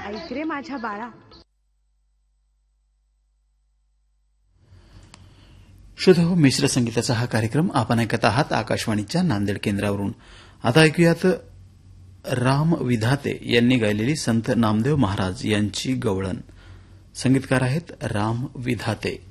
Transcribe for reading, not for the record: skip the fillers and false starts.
ऐक रे माझ्या बाळा. श्रोतो, मिश्र संगीताचा हा कार्यक्रम आपण ऐकत आहात आकाशवाणीच्या नांदेड केंद्रावरून. आता ऐकूयात राम विधाते यांनी गायलेली संत नामदेव महाराज यांची गवळण. संगीतकार आहेत राम विधाते.